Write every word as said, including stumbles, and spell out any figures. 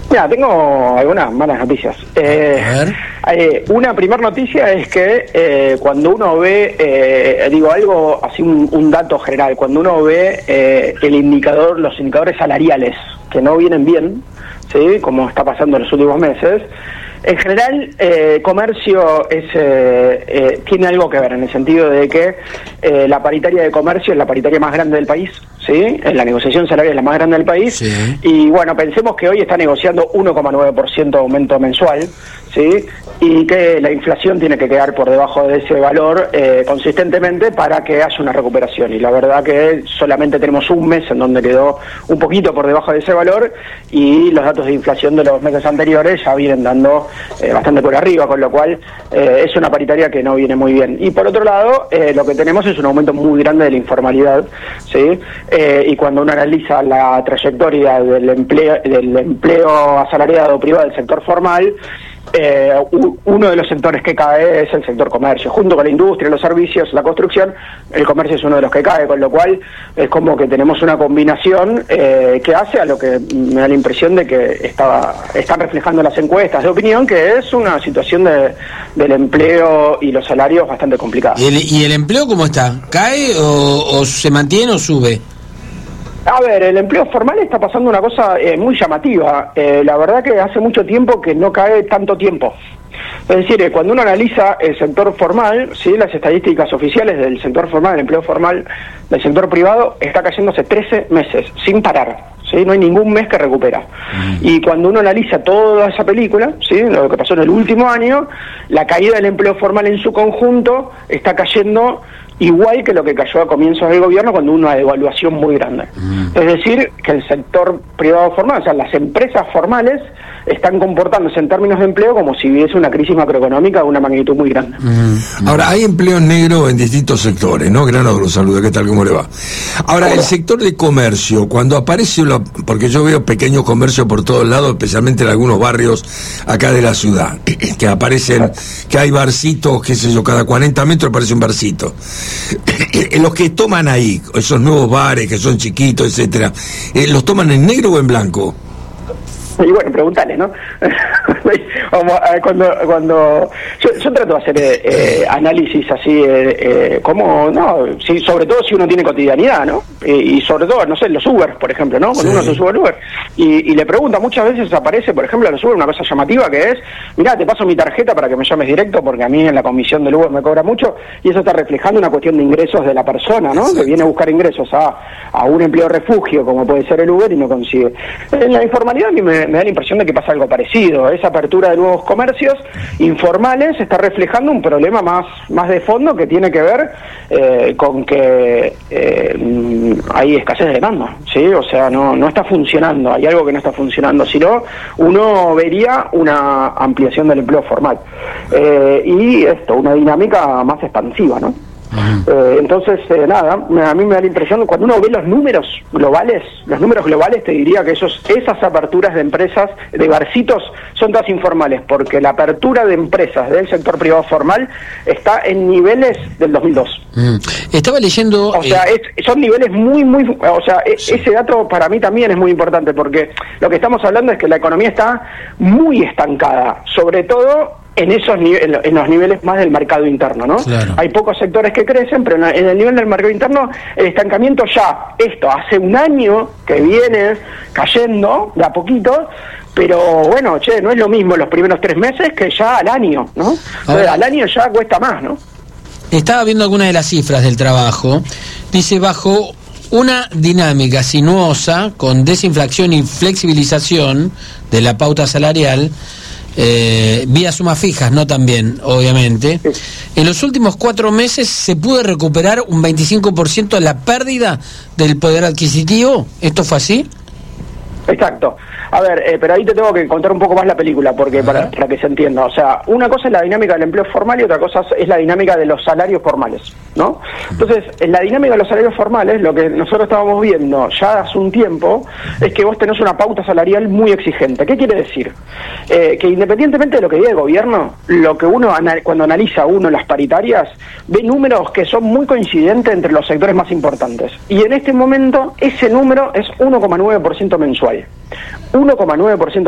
Mira, tengo algunas malas noticias. Eh, eh, una primera noticia es que eh, cuando uno ve, eh, digo algo, así un, un dato general, cuando uno ve eh, el indicador, los indicadores salariales que no vienen bien, ¿sí? Como está pasando en los últimos meses, en general, eh, comercio es eh, eh, tiene algo que ver en el sentido de que eh, la paritaria de comercio es la paritaria más grande del país, ¿sí? La negociación salarial es la más grande del país, sí. Y bueno, pensemos que hoy está negociando uno coma nueve por ciento de aumento mensual, ¿sí? Y que la inflación tiene que quedar por debajo de ese valor eh, consistentemente para que haya una recuperación. Y la verdad que solamente tenemos un mes en donde quedó un poquito por debajo de ese valor y los datos de inflación de los meses anteriores ya vienen dando eh, bastante por arriba, con lo cual eh, es una paritaria que no viene muy bien. Y por otro lado, eh, lo que tenemos es un aumento muy grande de la informalidad, ¿sí? Eh, y cuando uno analiza la trayectoria del empleo, del empleo asalariado privado del sector formal, Eh, uno de los sectores que cae es el sector comercio, junto con la industria, los servicios, la construcción. El comercio es uno de los que cae, con lo cual es como que tenemos una combinación eh, que hace a lo que me da la impresión de que está, están reflejando las encuestas de opinión, que es una situación de, del empleo y los salarios bastante complicada. ¿Y el, y el empleo cómo está? ¿Cae o, o se mantiene o sube? A ver, el empleo formal está pasando una cosa eh, muy llamativa. Eh, la verdad que hace mucho tiempo que no cae tanto tiempo. Es decir, eh, cuando uno analiza el sector formal, ¿sí? Las estadísticas oficiales del sector formal, del empleo formal del sector privado, está cayendo hace trece meses, sin parar. ¿Sí? No hay ningún mes que recupera. Mm. Y cuando uno analiza toda esa película, ¿sí? Lo que pasó en el último año, la caída del empleo formal en su conjunto está cayendo igual que lo que cayó a comienzos del gobierno, cuando hubo una devaluación muy grande. Mm. Es decir, que el sector privado formal, o sea, las empresas formales, están comportándose en términos de empleo como si hubiese una crisis macroeconómica de una magnitud muy grande. Mm. Ahora, hay empleo negro en distintos sectores, ¿no? Granado lo saluda, ¿qué tal? ¿Cómo le va? Ahora, Hola. El sector de comercio, cuando aparece, lo, porque yo veo pequeños comercios por todos lados, especialmente en algunos barrios acá de la ciudad, que aparecen, que hay barcitos, qué sé yo, cada cuarenta metros aparece un barcito. Los que toman ahí, esos nuevos bares que son chiquitos, etcétera, ¿los toman en negro o en blanco? Y bueno, pregúntale, ¿no? cuando cuando yo, yo trato de hacer eh, eh, análisis así, eh, eh, como, no, sí, sobre todo si uno tiene cotidianidad, ¿no? Eh, y sobre todo, no sé, los Uber, por ejemplo, ¿no? Cuando sí. uno se sube al Uber y, y le pregunta, muchas veces aparece, por ejemplo, en los Uber una cosa llamativa que es, mirá, te paso mi tarjeta para que me llames directo porque a mí en la comisión del Uber me cobra mucho, y eso está reflejando una cuestión de ingresos de la persona, ¿no? Exacto. Que viene a buscar ingresos a, a un empleo refugio como puede ser el Uber y no consigue. En la informalidad a mí me, me da la impresión de que pasa algo parecido. Esa apertura de nuevos comercios informales está reflejando un problema más, más de fondo que tiene que ver eh, con que eh, hay escasez de demanda, ¿sí? O sea, no, no está funcionando, hay algo que no está funcionando, si no, uno vería una ampliación del empleo formal. Eh, y esto, una dinámica más expansiva, ¿no? Eh, entonces, eh, nada, a mí me da la impresión, cuando uno ve los números globales, los números globales te diría que esos esas aperturas de empresas, de barcitos, son todas informales, porque la apertura de empresas del sector privado formal está en niveles del dos mil dos. Mm. Estaba leyendo... O sea, eh... es, son niveles muy, muy... O sea, sí. Ese dato para mí también es muy importante, porque lo que estamos hablando es que la economía está muy estancada, sobre todo en esos niveles, en los niveles más del mercado interno, ¿no? Claro. Hay pocos sectores que crecen, pero en el nivel del mercado interno, el estancamiento ya, esto, hace un año que viene cayendo de a poquito, pero bueno, che, no es lo mismo los primeros tres meses que ya al año, ¿no? Entonces, al año ya cuesta más, ¿no? Estaba viendo algunas de las cifras del trabajo. Dice, bajo una dinámica sinuosa, con desinflación y flexibilización de la pauta salarial, Eh, vía sumas fijas, no también, obviamente. Sí. En los últimos cuatro meses se pudo recuperar un veinticinco por ciento de la pérdida del poder adquisitivo. ¿Esto fue así? Exacto. A ver, eh, pero ahí te tengo que contar un poco más la película, porque para, para que se entienda. O sea, una cosa es la dinámica del empleo formal y otra cosa es la dinámica de los salarios formales, ¿no? Entonces, en la dinámica de los salarios formales, lo que nosotros estábamos viendo ya hace un tiempo es que vos tenés una pauta salarial muy exigente. ¿Qué quiere decir? Eh, que independientemente de lo que diga el gobierno, lo que uno, cuando analiza uno las paritarias, ve números que son muy coincidentes entre los sectores más importantes. Y en este momento, ese número es uno coma nueve por ciento mensual. uno coma nueve por ciento